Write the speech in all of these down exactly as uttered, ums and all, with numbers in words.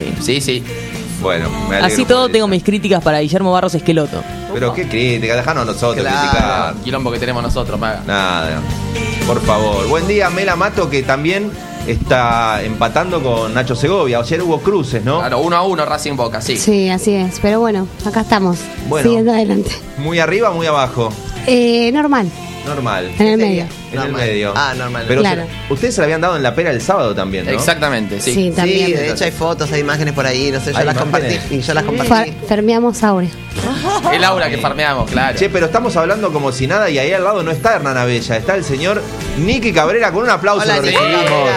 Sí, sí. Bueno, me alegro. Así todo tengo mis críticas para Guillermo Barros Esqueloto. Pero qué crítica, dejanos a nosotros Claro, criticar. quilombo que tenemos nosotros, Maga. Nada, por favor. Buen día, Mela Mato, que también está empatando con Nacho Segovia. Ayer hubo cruces, ¿no? Claro, uno a uno Racing Boca, sí. Sí, así es. Pero bueno, acá estamos. Bueno. Siguiendo adelante. Muy arriba, muy abajo. Eh, normal, Normal. en el medio. En Normal. el medio. Ah, normal. Pero Claro. se- ustedes se la habían dado en la pera el sábado también, ¿no? Exactamente, sí. Sí, también. Sí, de hecho hay fotos, hay imágenes por ahí, no sé, yo ¿Hay las imágenes? compartí. Y yo las compartí. Fa- Fermeamos Aurea. El aura que farmeamos, claro. Che, pero estamos hablando como si nada y ahí al lado no está Hernán Abella, está el señor Nicky Cabrera con un aplauso. Hola, lo Nicky recibimos. Cabrera.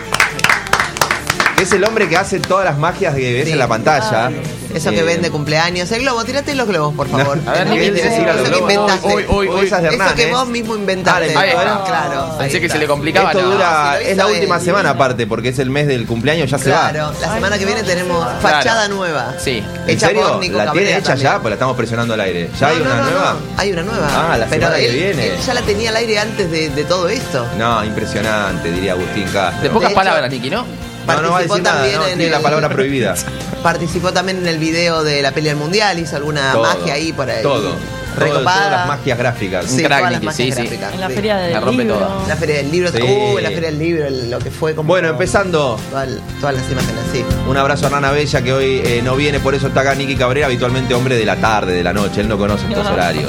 Que es el hombre que hace todas las magias que ves Sí. en la pantalla. Eso Eh, que vende cumpleaños. El globo, tírate los globos, por favor. No. A ver, Eso Nicky, que ¿quieres ir a los eso que globos? inventaste. Uy, uy, O uy. esas de Hernán, Eso que ¿eh? vos mismo inventaste. Ah, ahí está. Claro. ahí Pensé que está. se le complicaba. Esto no. dura, si lo es la hizo última él. semana aparte, porque es el mes del cumpleaños, ya se Claro, va. la semana que viene tenemos fachada nueva. Sí. ¿En Hecha serio? por Nico ¿La tiene Cabrera hecha también. ya? Pues la estamos presionando al aire. ¿Ya No, hay no, una no, nueva? no, hay una nueva. Ah, la Pero semana que él, viene. él ya la tenía al aire antes de, de todo esto. No, impresionante, diría Agustín Castro. De pocas hecho- palabras, Nicky, ¿no? No, no va a Participó decir nada, también no, en tiene el- la palabra prohibida. Participó también en el video de la pelea del mundial, hizo alguna Todo, magia ahí por ahí. Todo. Todo, Recopada. todas las magias gráficas. Sí, Un crack, todas las Nicky, magias sí, sí. gráficas. En la sí. feria del La rompe libro. toda. La feria del libro, Sí. uh, la feria del libro, lo que fue como. Bueno, empezando. Todas, todas las imágenes, sí. Un abrazo a Hernán Abella, que hoy eh, no viene, por eso está acá Nicky Cabrera, habitualmente hombre de la tarde, de la noche. Él no conoce estos horarios.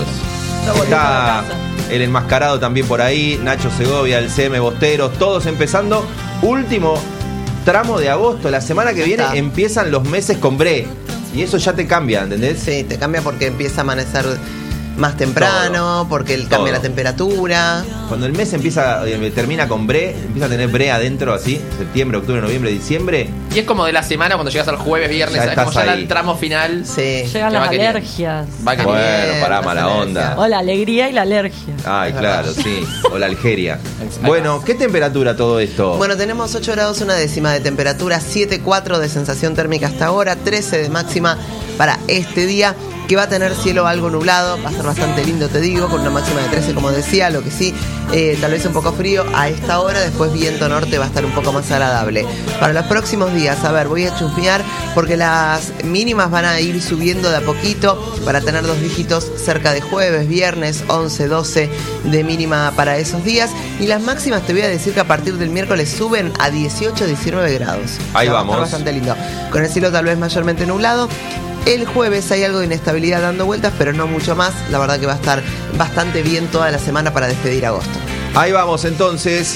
Está el enmascarado también por ahí, Nacho Segovia, el C M Bosteros, todos empezando. Último tramo de agosto, la semana que Ya viene está. empiezan los meses con Bre. Y eso ya te cambia, ¿entendés? Sí, te cambia porque empieza a amanecer más temprano, porque él cambia Todo. la temperatura. Cuando el mes empieza, eh, termina con Bre, empieza a tener Bre adentro así, septiembre, octubre, noviembre, diciembre. Y es como de la semana cuando llegas al jueves, viernes, Ya ¿sabes? Como estás ya ahí. el tramo final. Sí. Llegan Que va las queriendo. alergias. Va que Bueno, Bien, pará, las mala alergias. onda. O la alegría y la alergia. Ay, claro, sí. O la Algeria. Exacto. Bueno, ¿qué temperatura todo esto? Bueno, tenemos ocho grados una décima de temperatura, siete coma cuatro de sensación térmica hasta ahora, trece de máxima para este día, que va a tener cielo algo nublado, va a ser bastante lindo, te digo, con una máxima de trece, como decía, lo que sí, eh, tal vez un poco frío a esta hora, después viento norte va a estar un poco más agradable. Para los próximos días, a ver, voy a chusmear, porque las mínimas van a ir subiendo de a poquito, para tener dos dígitos cerca de jueves, viernes, once, doce de mínima para esos días, y las máximas te voy a decir que a partir del miércoles suben a dieciocho, diecinueve grados. Ahí O sea, va a vamos. estar bastante lindo, con el cielo tal vez mayormente nublado. El jueves hay algo de inestabilidad dando vueltas, pero no mucho más. La verdad que va a estar bastante bien toda la semana para despedir agosto. Ahí vamos entonces.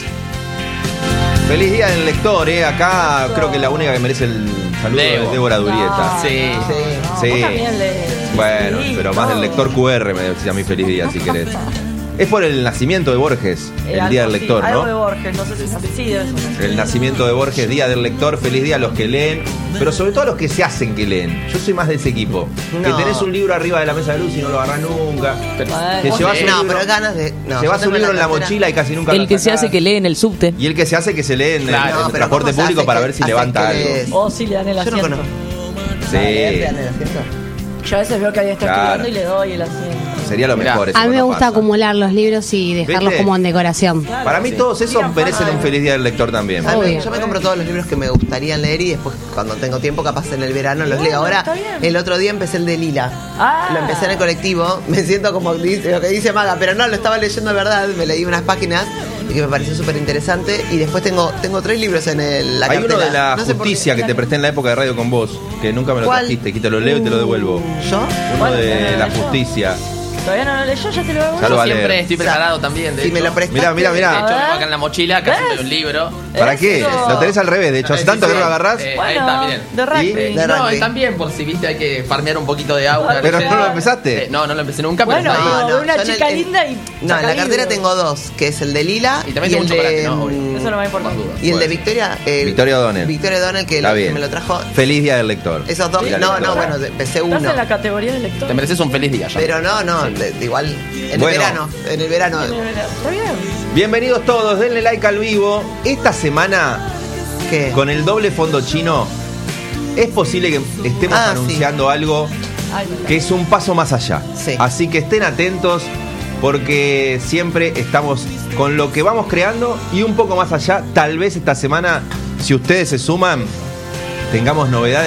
Feliz día del lector, ¿eh? Acá creo que la única que merece el saludo Debo. es Débora Durieta. Sí. No, Sí. vos también lees. Bueno, Sí, pero más del todo. lector Q R me decía a mí feliz día si querés. Es por el nacimiento de Borges, Eh, el algo día del así, lector, algo de ¿no? Borges, no sé si es así, sí, debe ser. El nacimiento de Borges, día del lector, feliz día a los que leen, pero sobre todo a los que se hacen que leen. Yo soy más de ese equipo. Que No. tenés un libro arriba de la mesa de luz y no lo agarrás nunca. Pero- Que Vos llevas un No, libro, pero ganas de. No, llevas yo tengo un libro en la cartera- mochila y casi nunca El lo que se sacás. hace que lee en el subte. Y el que se hace que se lee en el- Claro. en el No, pero transporte ¿cómo se público hace para que- ver si hace levanta que algo. lees? O si le dan el Yo no asiento. conozco. Sí, Yo a veces veo que alguien está Claro. estudiando y le doy el asiento. sería lo Mirá. mejor. eso A mí me cuando gusta pasa. acumular los libros y dejarlos ¿Viste? como en decoración. Claro, Para mí sí. todos esos Digan, merecen "Ay, un feliz día del lector también. A mí- Obvio. yo me compro todos los libros que me gustaría leer y después cuando tengo tiempo capaz en el verano los Bueno, leo. Ahora está bien. el otro día empecé el de Lila. Ah. Lo empecé en el colectivo, me siento como dice, lo que dice Maga, pero no, lo estaba leyendo de verdad, me leí unas páginas y que me pareció súper interesante y después tengo tengo tres libros en el, la Hay uno cartera. de la No sé por qué. justicia que te presté en la época de radio con vos, que nunca me lo ¿Cuál? trajiste, que te lo leo y te lo devuelvo. ¿Yo? Uno ¿Cuál? de ¿No la lo leyó? justicia. Todavía no lo leyó, ya te lo hago. Ya lo va a Siempre leer. estoy preparado también. De Si me hecho. lo prestaste. Mirá, mirá, mirá. De hecho, A ver. tengo acá en la mochila, casi ¿Ves? un libro. ¿Para qué? Eso. Lo tenés al revés, de hecho, hace Eh, tanto sí, que no lo sí. agarrás. Eh, Bueno, ahí está, miren. de rugby. ¿Y? De No, rugby. y también por si viste hay que farmear un poquito de aura. Pero ¿viste? no lo empezaste. Eh, no, no lo empecé nunca, pero Bueno, está ahí. No, no, una yo en el- chica en- linda y. No, en saca la cartera libros. tengo dos, que es el de Lila Y también y tengo el un chocolate, de ¿no? Obvio. mm, Eso es lo más Más importante. dudas. y el de Bueno. Victoria, el, Victoria O'Donnell. Victoria O'Donnell que, Está lo- que bien. me lo trajo. Feliz día del lector. Esos dos, Día del no, lector. no, bueno, empecé Estás uno. en la categoría de lector. Te mereces un feliz día ya. Pero no, no, de- de igual en Bueno. el verano, en el verano. Está bien. Bienvenidos todos, denle like al vivo. Esta semana, ¿Qué? con el doble fondo chino, es posible que estemos Ah, anunciando algo Ay, me encanta. que es un paso más allá. Sí. Así que estén atentos porque siempre estamos con lo que vamos creando y un poco más allá. Tal vez esta semana, si ustedes se suman, tengamos novedades.